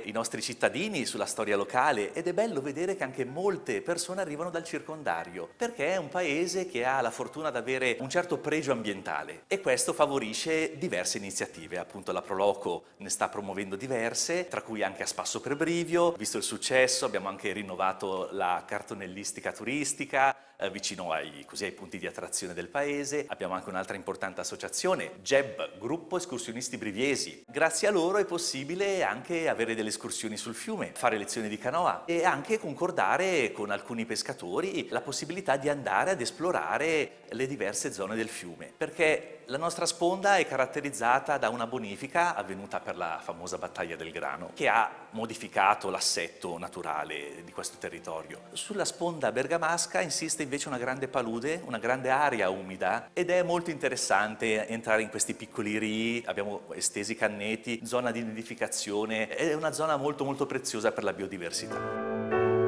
i nostri cittadini sulla storia locale ed è bello vedere che anche molte persone arrivano dal circondario, perché è un paese che ha la fortuna di avere un certo pregio ambientale e questo favorisce diverse iniziative. Appunto la Proloco ne sta promuovendo diverse, tra cui anche a Spasso per Brivio. Visto il successo abbiamo anche rinnovato la cartonellistica turistica vicino ai punti di attrazione del paese. Abbiamo anche un'altra importante associazione, GEB, Gruppo Escursionisti Briviesi. Grazie a loro è possibile anche avere delle escursioni sul fiume, fare lezioni di canoa e anche concordare con alcuni pescatori la possibilità di andare ad esplorare le diverse zone del fiume, perché la nostra sponda è caratterizzata da una bonifica avvenuta per la famosa battaglia del grano, che ha modificato l'assetto naturale di questo territorio. Sulla sponda bergamasca insiste invece una grande palude, una grande area umida ed è molto interessante entrare in questi piccoli rii, abbiamo estesi canneti, zona di nidificazione, è una zona molto preziosa per la biodiversità.